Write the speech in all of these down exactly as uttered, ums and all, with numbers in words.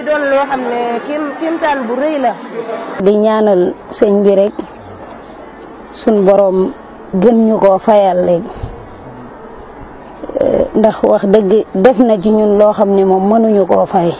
doon loo xam ne kim kimtaan bu rëy la. di ñaanal sëñ bi rek suñ borom gën ñu koo fayal léegi ndax wax dëgg def na ci ñun loo xam ne moom mënuñu koo fay.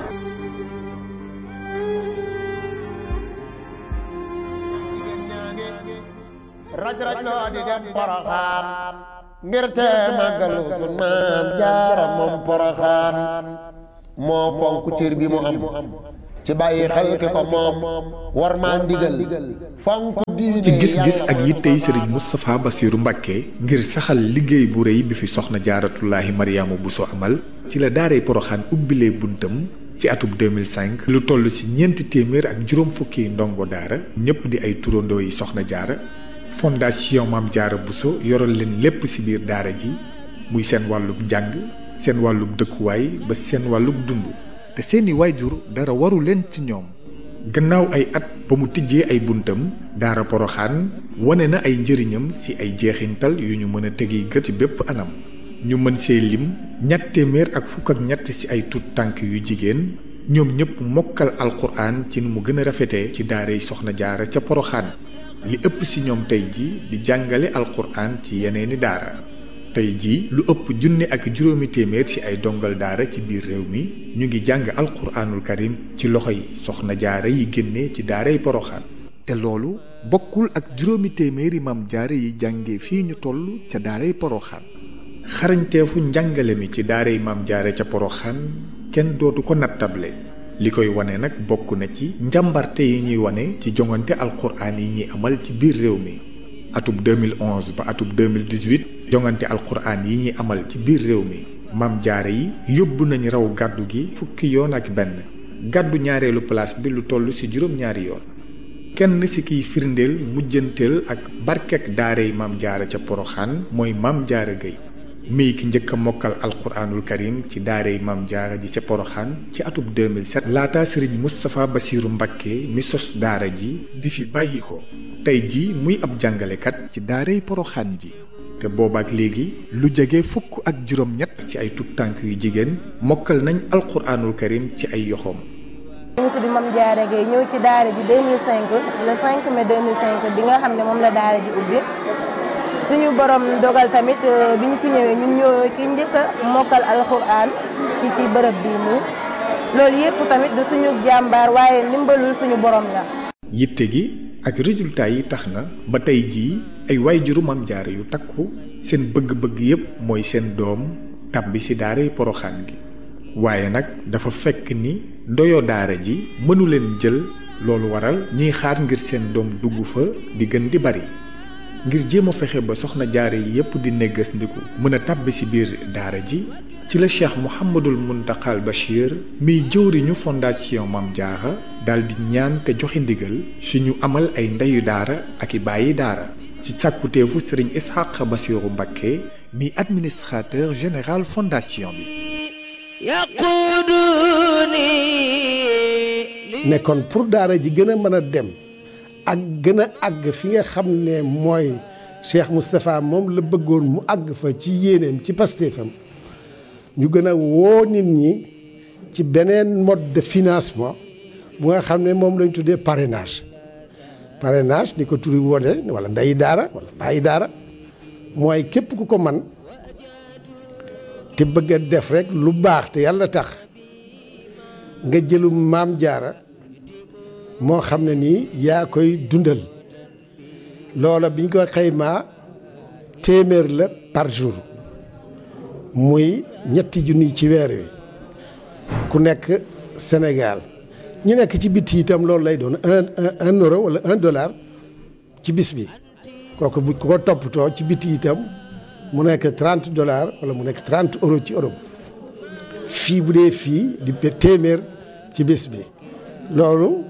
raj raj loo di dem Poroxaan ngir te màggalu sun maam jaara moom Poroxaan moo fonk cër bi mu am ci bàyyi xel ki ko moom war maa ndigal fonk diine ci gis-gis ak yittey Serigne Moustapha Bassirou Mbacké ngir saxal liggéey bu rëy bi fi soxna jaaratullaahi Mariama Bousso amal ci la daaray Poroxaan ubbilee buntam ci atub deux mille cinq lu toll ci ñeenti téeméer ak juróom fukki ndongo daara ñëpp di ay turandoo yi soxna jaara fondation Maam Jaara Bousso yoral leen lépp ci biir daara ji muy seen wàllub njàng seen wàllub dëkkuwaay ba seen wàllub dund te seeni waajur dara waru leen ci ñoom. gannaaw ay at ba mu tijjee ay buntam daara Poroxaan wane na ay njëriñam ci ay jeexintal yu ñu mën a tegi gët ci bépp anam ñu mën see lim ñett téeméer ak fukk ak ñett ci ay tut tànk yu jigéen ñoom ñëpp mokkal alquran ci nu mu gën a rafetee ci daaray soxna jaara ca Poroxaan li ëpp ci ñoom tey ji di jàngale alquran ci yeneeni daara tey ji lu ëpp junni ak juróomi téeméer ci ay dongal daara ci biir réew mi ñu ngi jàng alquranul karim ci loxoy soxna jaara yi génnee ci daaray Poroxaan te loolu bokkul ak juróomi téeméeri maam jaara yi jànge fii ñu toll ca daaray Poroxaan xarañteefu njàngale mi ci daaray maam jaara ca Poroxaan kenn dootu ko nattable li koy wane nag bokk na ci njàmbarte yi ñuy wane ci jongante alquran yi ñuy amal ci biir réew mi atub deux mille onze ba atub deux mille dix-huit jongante alquran yi ñuy amal ci biir réew mi maam jaara yi yóbbu nañ raw gàddu gi fukki yoon ak benn gàddu ñaareelu place bi lu toll ci juróom-ñaari yoon kenn ci kiy firndeel mujjanteel ak barkek daaray maam jaara ca Poroxaan mooy maam jaara Gueye mii ki njëkk a mokkal alquranul karim ci daaray maam jaara ji ca Poroxaan ci atub deux mille sept laata Serigne Moustapha Bassirou Mbacké mi sos daara ji di fi bàyyi ko tey ji muy ab jàngalekat ci daaray Poroxaan ji te boobaak léegi lu jege fukk ak juróom-ñett ci ay tut tànk yu jigéen mokkal nañ alquranul karim ci ay yoxoom. ñu ngi tudd Mame Diarra Gueye ñëw ci daara ji deux mille cinq le cinq mai deux mille cinq bi nga xam ne moom la daara ji ubbi suñu borom dogal tamit bi ñu fi ñëwee ñun ñoo ci njëkk a mokkal alquran ci ci bërëb bii nii loolu yëpp tamit du suñu jàmbaar waaye ndimbalul suñu borom la. yitte gi ak résultat yi tax na ba tey jii ay waajuru Maam Jaara yu takku seen bëgg-bëgg yépp mooy seen doom tàbbi ci daaray Poroxaan gi waaye nag dafa fekk ni doyo daara ji mënu leen jël loolu waral ñuy xaar ngir seen doom dugg fa di gën di bari ngir jéem a fexe ba soxna jaara yi yépp di néggas ndiku mën a tàbbi ci biir daara ji ci la Cheikh Mouhamadul Mountakhal Bachir miy jëwriñu fondation Maam Jaara daal di ñaan te joxe ndigal si ñu amal ay ndeyu daara ak i bàyyi daara ci sàkkuteefu Serigne Ishaq Bassirou Mbacké mi administrateur général fondation bi. ne kon pour daara ji gën a mën a dem ak gën a àgg fi nga xam ne mooy Cheikh Moustapha moom la bëggoon mu àgg fa ci yéeneem ci pastéefam ñu gën a woo nit ñi ci beneen mode de financement bu nga xam ne moom lañ tuddee parrainage parrainage ni ko turi wone wala ndeyi daara wala bàyyi daara mooy képp ku ko man te bëgg a def rek lu baax te yàlla tax nga jëlu Maam Jaara moo xam ne nii yaa koy dundal loola biñ ko xaymaa téeméer la par jour muy ñetti junni ci weer wi ku nekk Sénégal ñi nekk ci biti itam loolu lay doon un un euro wala un dollar ci bis bi kooku bu ko toppatoo ci biti itam mu nekk trente dollars wala mu nekk trente euros ci Europe fii bu dee fii di téeméer ci bis bi loolu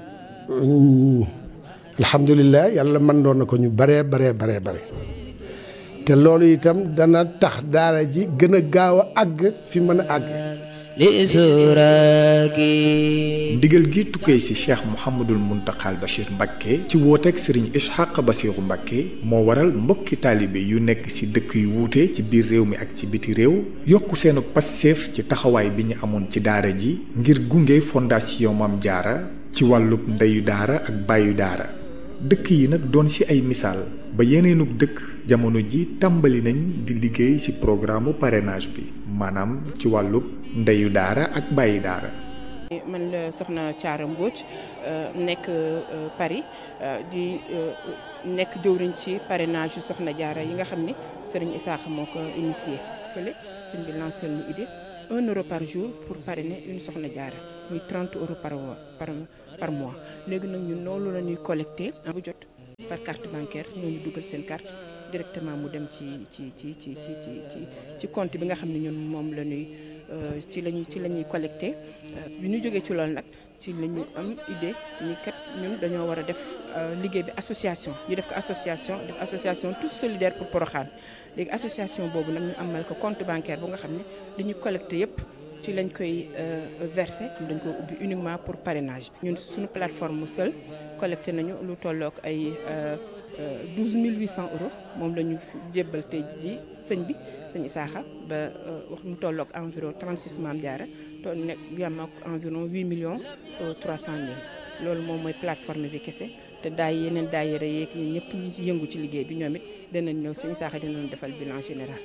alhamdulilah yàlla mën doon na ko ñu baree baree baree bare te loolu itam dana tax daara ji gën a gaaw a àgg fi mën a àgg ndigal gi tukkee ci cheikh Mouhamadul Muntaxal Bachir Mbacké ci wooteeg Serigne Ishaq Bassirou Mbacké moo waral mbokki taalibe yu nekk ci dëkk yu wuute ci biir réew mi ak ci biti réew yokku seenu passeef ci taxawaay bi ñu amoon ci daara ji ngir gunge fondation Mame Diarra ci wàllub ndeyu daara ak bàyyu daara dëkk yi nag doon ci ay misaal ba yeneenug dëkk jamono ji tàmbali nañ di liggéey ci programme parrainage bi maanaam ci wàllub ndeyu daara ak bàyyi daara. man la soxna Thiara Mbodj nekk Paris di nekk jëwriñ ci parrainage yu soxna Diarra yi nga xam ni Serigne Issakha moo ko initié fële sëñ bi lancé lu idée un euro par jour pour parrainer une soxna Diarra muy trente euros par par par mois léegi nag ñun loolu la ñuy collecté bu jot par carte bancaire ñooñu dugal seen carte directement mu dem ci ci ci ci ci ci ci compte bi nga xam ne ñun moom la ñuy ci lañuy ci la ñuy collecté bi ñu jógee ci loolu nag ci la ñu am idée ni kat ñun dañoo war a def liggéey bi association ñu def ko association def association tous solidaires pour Porokhane léegi association boobu nag ñu amal ko compte bancaire bu nga xam ne dañuy collecté yépp ci lañ koy verser dañ ko ubbi uniquement pour parrainage ñun suñu plateforme seul collecté nañu lu tollook ay douze mille huit cents euros moom la ñu jébbal tey ji sëñ bi sëñ Issakha ba wax mu tollook environ trente-six Mame Diarra to nekk yam ak environ huit millions trois cent mille loolu moom mooy plateforme bi kese te daay yeneen daayira yeeg ñi ñëpp ñi yëngu ci liggéey bi ñoom it danañ ñëw sëñ Issakha dinañ defal bilan général.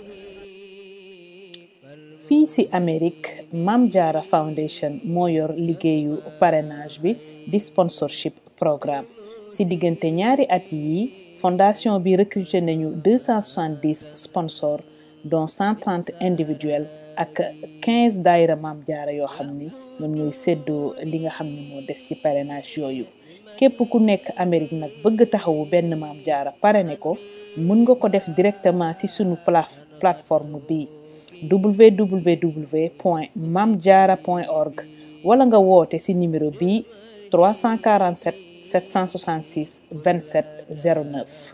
fii ci Amérique Mame Diarra Foundation moo yor liggéeyu parrainage bi di sponsorship programme ci diggante ñaari at yi fondation bi recruté nañu deux cent soixante-dix sponsors dont cent trente individuels ak quinze daayira Mame Diarra yoo xam ni ñoom ñooy séddoo li nga xam ne moo des ci parrainage yooyu képp ku nekk Amérique nag bëgg taxawu benn Mame Diarra parrainé ko mën nga ko def directement ci sunu plateforme bi w w w point mame diarra point org wala nga woote ci numéro bi trois cent quarante-sept sept cent soixante-six vingt-sept zéro neuf.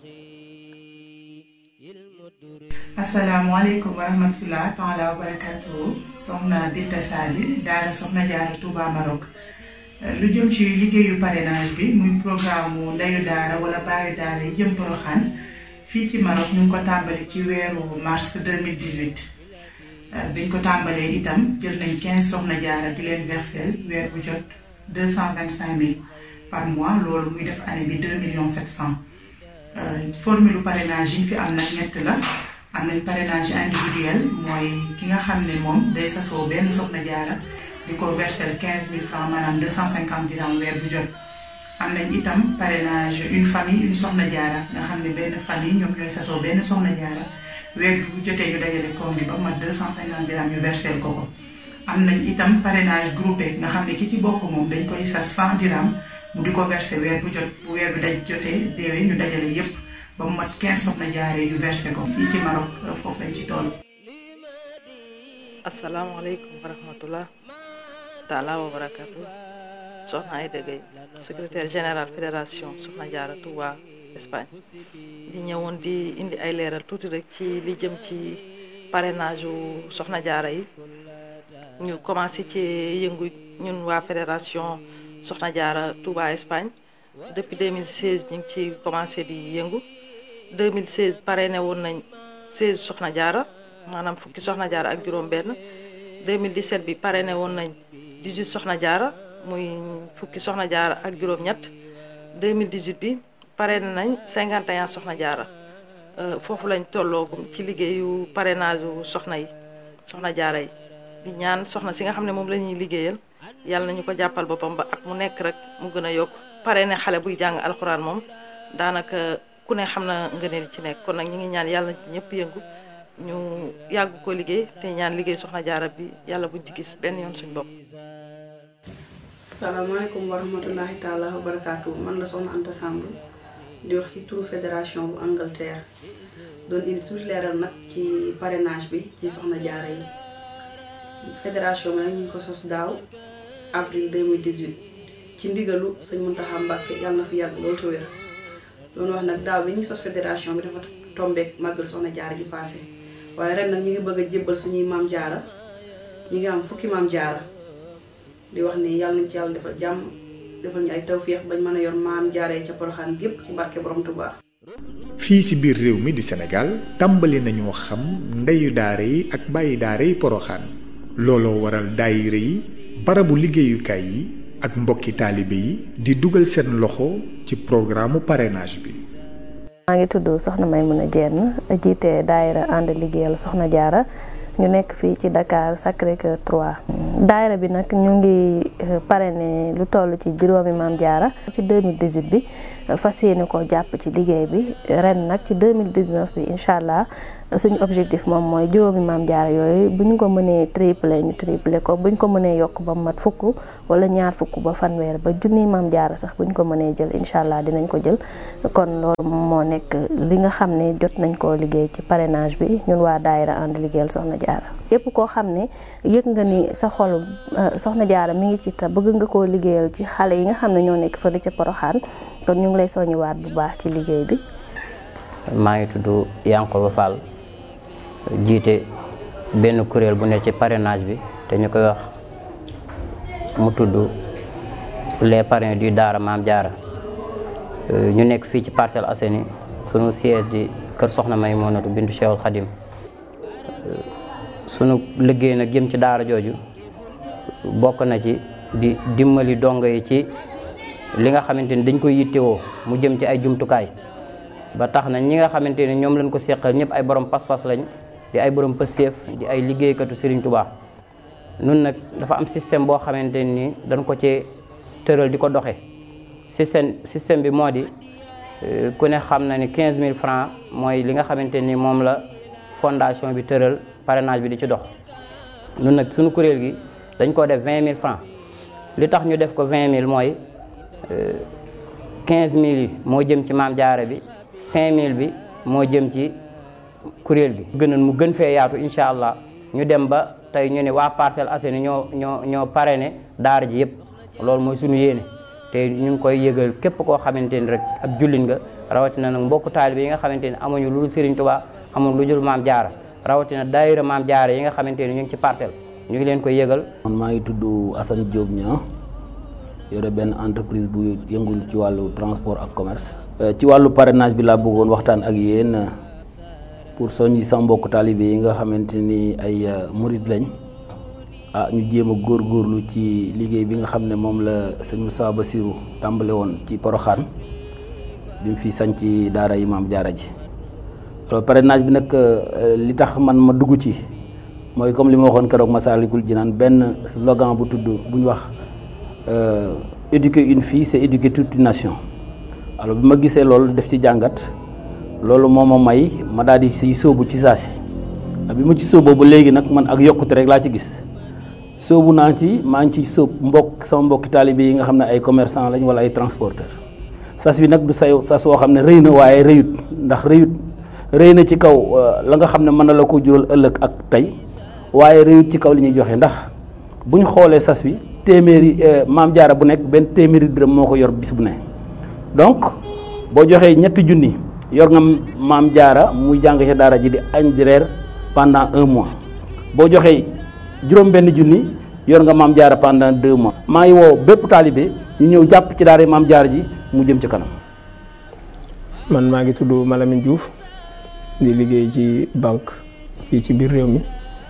asalaamaaleykum wa rahmatulah taala wa barakatuhu soxna Binta Sali daara soxna Diarra Touba Maroc lu jëm ci liggéeyu parrainage bi muy programme mu ndeyu daara wala baayu daara yi jëm Porokhane fii ci Maroc ñu ngi ko tàmbali ci weeru mars deux mille dix-huit biñ ko tàmbalee itam jël nañ quinze soxna Diarra di leen versel weer bu jot deux cent vingt-cinq mille par mois loolu muy def année bi deux millions sept cent formule parrainage yi fi am nag ñett la am nañ parrainage individuel mooy ki nga xam ne moom day sasoo benn soxna Diarra di ko versel quinze mille francs maanaam deux cent cinquante dirhams weer bu jot am nañ itam parrainage une famille une soxna Diarra nga xam ne benn famille ñoom ñooy sasoo benn soxna Diarra weer bu jotee ñu dajale koom bi ba mat deux cent cinquante dirhams ñu versel ko ko am nañ itam parrainage groupé nga xam ne ki ci bokk moom dañ koy sas cent dirhams mu di ko versé weer bu jot bu weer bi daj jotee déwee ñu dajale yépp ba mu mat quinze soxna Diarra yu versé ko fii ci Maroc foofu lañ ci toll. asalaamaaleykum wa rahmatullah taala wa barakatu soxna Aïda Gueye secrétaire général fédération soxna Diarra Touba Espagne di ñëwoon di indi ay leeral tuuti rek ci li jëm ci parrainage u soxna Diarra yi ñu commencé ci yëngu ñun waa fédération soxna Diarra Touba Espagne depuis deux mille seize ñu ngi ci commencé di yëngu deux mille seize parrainé woon nañ seize soxna Diarra maanaam fukki soxna Diarra ak juróom benn deux mille dix-sept bi parrainé woon nañ dix-huit soxna Diarra muy fukki soxna Diarra ak juróom ñett deux mille dix-huit bi parrainé nañ cinquante et un soxna Diarra foofu lañ tolloogum ci liggéeyu parrainage u soxna yi soxna Diarra yi di ñaan soxna si nga xam ne moom la ñuy liggéeyal yàlla nañu ko jàppal boppam ba ak mu nekk rek mu gën a yokk parrainé xale buy jàng alxuraan moom daanaka ku ne xam na ngëneel ci nekk kon nag ñu ngi ñaan yàlla ci ñëpp yëngu ñu yàgg ko liggéey te ñaan liggéey soxna Diarra bi yàlla buñ ci gis benn yoon suñ bopp. salaamaaleykum wa rahmatullahi taala wa barakaatu man la soxna Anta Samb di wax ci turu fédération bu Angleterre doon indi tuuti leeral nag ci parrainage bi ci soxna Diarra yi fédération bi nag ñu ngi ko sos daaw avril deux mille dix-huit ci ndigalu sëñ Mountakha Mbacké yàlla na fi yàgg loolu te wér doon wax nag daaw bi ñuy sos fédération bi dafa tombeek màggal soxna Diarra ji passé waaye ren nag ñu ngi bëgg a jébbal suñuy Mame Diarra ñi ngi am fukki maam jaara di wax ni yàlla nañ ci yàlla defal jàmm defal ñu ay tawféex bañ mën a yor maam jaara yi ca Porokhane gépp ci barke borom Touba. fii ci biir réew mi di Sénégal tàmbali nañoo xam ndeyu daara yi ak bàyyi daara yi Porokhane looloo waral daayira yi barabu liggéeyukaay yi ak mbokki taalibe yi di dugal seen loxo ci programme parrainage bi. maa ngi tudd Soxna Maymuna Jenn jiite daayira ànd liggéeyal Soxna Jaara ñu nekk fii ci Dakar Sacré-Cœur trois. daayira bi nag ñu ngi parrainé lu toll ci juróomi maam jaara ci deux mille dix-huit bi fas yéene ko jàpp ci liggéey bi ren nag ci deux mille dix-neuf bi incha allah suñu objectif moom mooy juróomi maam jaara yooyu bu ñu ko mënee triplé ñu triplé ko bu ñu ko mënee yokk ba mat fukk wala ñaar fukk ba fanweer ba junni maam jaara sax bu ñu ko mënee jël incha allah dinañ ko jël kon loolu moo nekk li nga xam ne jot nañ koo liggéey ci parrainage bi ñun waa daayira ànd liggéeyal Soxna Jaara yépp koo xam ne yëg nga ni sa xol Soxna Jaara mi ngi ci te bëgg nga koo liggéeyal ci xale yi nga xam ne ñoo nekk fële ca Porokhane kon ñu ngi lay soññiwaat bu baax ci liggéey bi. maa ngi tudd Yankoba Fall jiite benn kuréel bu ne ci parrainage bi te ñu koy wax mu tudd les parrains du Daara Maam Jaara ñu nekk fii ci Parcelles Assainies sunu siège di kër Soxna Maymunatu bintu Cheikhul Khadim sunu liggéey nag jëm ci daara jooju bokk na ci di dimbali dongo yi ci li nga xamante ni dañ koy yittewoo mu jëm ci ay jumtukaay ba tax na ñi nga xamante ni ñoom lañ ko seqal ñëpp ay borom pas-pas lañ di ay borom pëseef di ay liggéeykatu Serigne Touba nun nag dafa am système boo xamante ni dañ ko ci tëral di ko doxe système système bi moo di ku ne xam na ni quinze mille francs mooy li nga xamante ni moom la fondation bi tëral parrainage bi di ci dox nun nag suñu kuréel gi dañ ko def vingt mille francs li tax ñu def ko vingt mille mooy quinze mille yi moo jëm ci maam jaara bi cinq mille bi moo jëm ci kuréel gi gënoon mu gën fee yaatu incha allah ñu dem ba tey ñu ne waa Parcelles Assainies ñoo ñoo ñoo parrainé daara ji yëpp loolu mooy suñu yéene te ñu ngi koy yëgal képp koo xamante ni rek ab jullit nga rawatina nag mbokku taalibe yi nga xamante ni amuñu lu dul Serigne Touba amuñu lu dul maam jaara rawatina daayira maam jaara yi nga xamante ni ñu ngi ci parcelle ñu ngi leen koy yëgal. man maa ngi tudd Assane Diop Niang yore benn entreprise bu yëngul ci wàllu transport ak commerce. ci wàllu parrainage bi laa bëggoon waxtaan ak yéen pour soññi sama mbokku taalibe yi nga xamante ni ay murid lañ ah ñu jéem a góorgóorlu ci liggéey bi nga xam ne moom la sëñ Moussa Bassirou tàmbale woon ci Porokhane bi mu fi sañ ci daara yi maam jaara ji. alors parrainage bi nag li tax man ma dugg ci mooy comme li ma waxoon keroog Massalikul Jinaan benn slogan bu tudd bu ñu wax éduquer une fille c'est éduquer toute une nation. alors bi ma gisee loolu def ci jàngat loolu moo ma may ma daal di siy sóobu ci saasi bi ma ci sóoboo ba léegi nag man ak yokkute rek laa ci gis sóobu naa ci maa ngi ci sóob mbokk sama mbokki taalibe yi nga xam ne ay commerçant lañ wala ay transporteur sas bi nag du say sas woo xam ne rëy na waaye rëyut ndax rëyut rëy na ci kaw la nga xam ne mën na la ko jural ëllëg ak tey waaye rëyut ci kaw li ñuy joxe ndax bu ñu xoolee sas bi téeméeri maam jaara bu nekk benn téeméeri dërëm moo ko yor bis bu ne donc boo joxee ñetti junni yor nga maam jaara muy jàng ca daara ji di añ di reer pendant un mois boo joxee juróom benn junni yor nga maam jaara pendant deux mois. maa ngi woo bépp taalibe ñu ñëw jàpp ci daara maam jaara ji mu jëm ci kanam. man maa ngi tudd Malamine Diouf di liggéey ci banque fii ci biir réew mi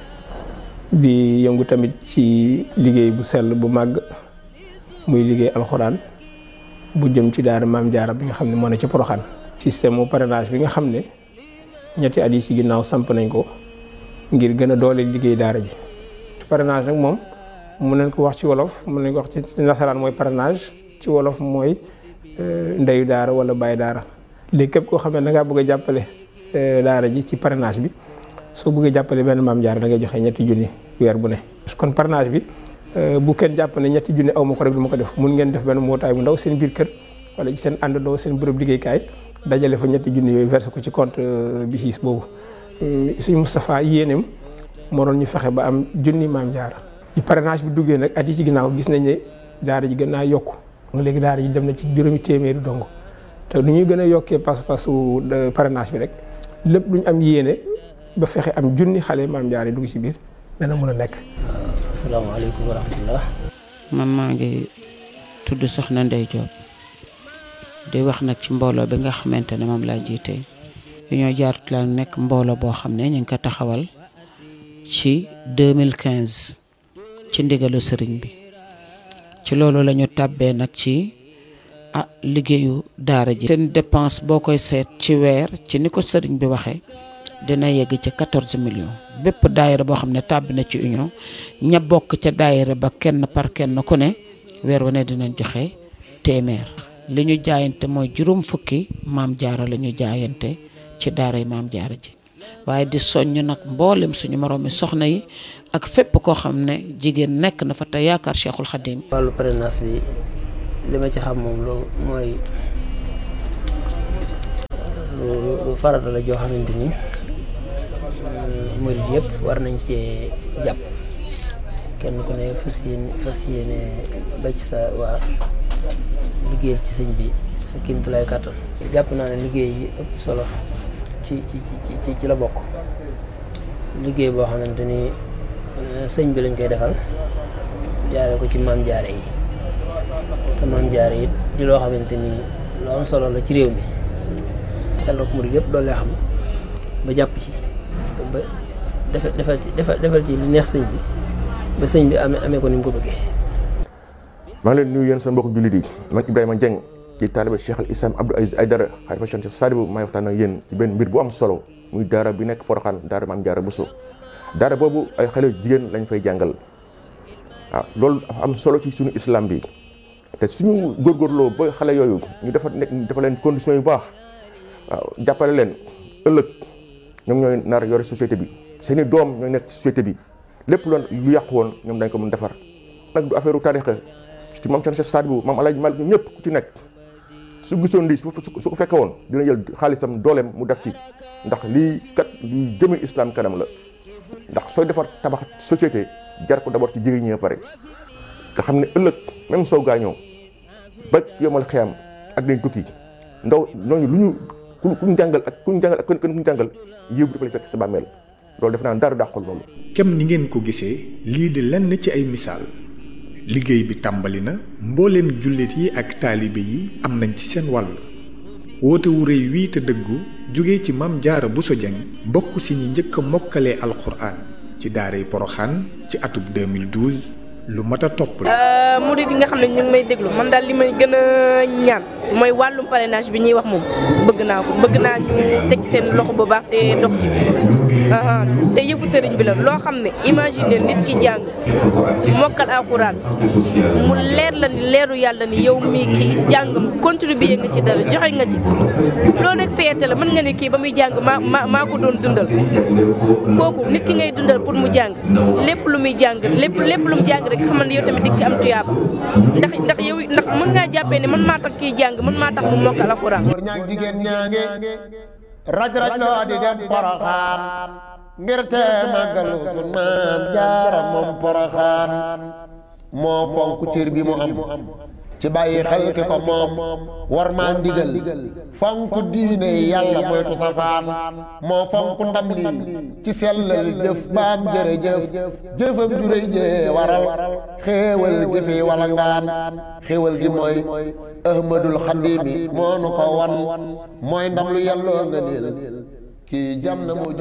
di yëngu tamit ci liggéey bu sell bu màgg muy liggéey alxuraan bu jëm ci daara maam jaara bi nga xam ne moo ne ci Porokhane. système mu parrainage bi nga xam ne ñetti at yi ci ginnaaw samp nañ ko ngir gën a doole liggéey daara ji. parrainage nag moom mun nañ ko wax ci wolof mun nañ ko wax ci nasaraan mooy parrainage ci wolof mooy ndeyu daara wala bàyyi daara. léegi képp koo xam ne da ngaa bëgg a jàppale daara ji ci parrainage bi soo bëggee jàppale benn maam jaara da ngay joxe ñetti junni weer bu ne. kon parrainage bi bu kenn jàpp ne ñetti junni aw ma ko rek du ma ko def mun ngeen def benn mbootaay bu ndaw seen biir kër wala ci seen àndandoo seen bërëb liggéeykaay dajale fa ñetti junni yooyu versé ko ci compte B I C I S boobu. suñu Moustapha yéeneem moo doon ñu fexe ba am junni maam jaara. ci parrainage bi duggee nag at yi ci ginnaaw gis nañ ne daara ji gën naa yokku léegi daara ji dem na ci juróomi téeméeri dong te nu ñuy gën a yokkee pas-pasu parrainage bi rek lépp lu ñu am yéene ba fexe am junni xale maam jaara yi dugg ci biir dana mën a nekk. asalaamaaleykum wa rahmatullah. man maa ngi tudd Soxna Ndey Diop di wax nag ci mbooloo bi nga xamante ne moom laa jiite Union Jaaratu la nekk mbooloo boo xam ne ñu ngi ko taxawal ci deux mille quinze ci ndigalu sëriñ bi ci loolu la ñu tàbbee nag ci ah liggéeyu daara ji. seen dépense boo koy seet ci weer ci ni ko sëriñ bi waxee dina yegg ci quatorze millions bépp daayira boo xam ne tàbbi na ci union ña bokk ca daayira ba kenn par kenn ku ne weer wu ne dinañ joxe téeméer li ñu jaayante mooy juróom fukki maam jaara la ñu jaayante ci daara yi maam jaara ji waaye di soññ nag mboolem suñu moroomi soxna yi ak fépp koo xam ne jigéen nekk na fa te yaakaar Cheikhul Khadim. wàllu parrainage bi li ma ci xam moom lu mooy lu farata la joo xamante ni murid yëpp war nañ cee jàpp kenn ku ne fas yéene fas yéene ba ci sa waa liggéeyal ci sëñ bi sa kéemtulaay kàttan. jàpp naa ne liggéey yi ëpp solo ci ci ci ci la bokk liggéey boo xamante ni sëñ bi lañ koy defal jaare ko ci maam jaare yi te maam jaare yi di loo xamante ni lu am solo la ci réew mi yàlla ko murid yëpp doole lay xam ba jàpp ci ba defal defal ci defal ci li neex sëñ bi ba sëñ bi amee amee ko ni mu ko bëggee. maa ngi leen nuyu yéen seen mbokku jullit yi man Ibrahima Dieng ci taalibe Cheikh al Islam Abdou Aziz Aïdara xalifa Cheikh Sadibou maay waxtaan ak yéen ci benn mbir bu am solo muy daara bi nekk Porokhane daara Maam Jaara Bousso daara boobu ay xale jigéen lañ fay jàngal waaw loolu dafa am solo ci suñu islam bi te suñu góorgóorloo ba xale yooyu ñu dafa nekk dafa leen conditions yu baax waaw jàppale leen ëllëg ñoom ñooy nar yore société bi seeni doom ñooy nekk société bi lépp loon lu yàqu woon ñoom dañ ko mën defar nag du affaire tarixa ci maam Cheikh Sadibou maam Alaaji Malik ñoom ñëpp ku ci nekk su gisoon lii su ko fekke woon dina jël xaalisam dooleem mu def ci ndax lii kat luy jëme islam kanam la ndax sooy defar tabax société jar ko d'abord ci jigéen ñi pare nga xam ne ëllëg même soo gaañoo ba yomal xiyam ak dañ tukki ndaw ñooñu lu ñu ku ku ñu jàngal ak ku ñu jàngal ak ku ñu jàngal yëpp dafa lay fekk sa bàmmeel loolu def naa dara dàqul loolu. kem ni ngeen ko gisee lii di lenn ci ay misaal liggéey bi tàmbali na mbooleem jullit yi ak taalibe yi am nañ ci seen wàll woote wu rëy wii te dëggu jóge ci Maam Jaara Bousso Dieng bokk si ñi njëkk a mokkalee alxuraan ci daaray Porokhane ci atub deux mille douze lu mat a topp la. murid yi nga xam ne ñu ngi may déglu man daal li may gën a ñaan mooy wàllum parrainage bi ñuy wax moom bëgg naa ko bëgg naa ñu teg seen loxo bu baax te dox ci te yëfu sëriñ bi la loo xam ne imagine nit ki jàng mokkal alxuraan mu leer la ni leeru yàlla ni yow mii kii jàngam contribuer nga ci dara joxe nga ci loolu rek fierté la mën nga ne kii ba muy jàng maa maa maa ko doon dundal kooku nit ki ngay dundal pour mu jàng lépp lu muy jàng lépp lépp lu mu jàng rek xamal ne yow tamit dig ci am tuyaaba ndax ndax yow ndax mën ngaa jàppee ne man maa tax kii jàng man maa tax mu mokkal alxuraan. jigéen ñaange raj raj loo di dem Porokhane ngir te màggalu sun maam jaara moom Porokhane moo fonk cër bi mu am ci bàyyi xel ki ko moom war maa ndigal fonk diine yàlla moytu safaan moo fonk ndam lii ci sellal jëf baam jërëjëf jëfam juréy jee waral xéewal jëfi wala ngaan xéewal gi mooy ahmadul xadimi moo nu ko wan mooy ndam lu yàlloo nga niil kii jam na mu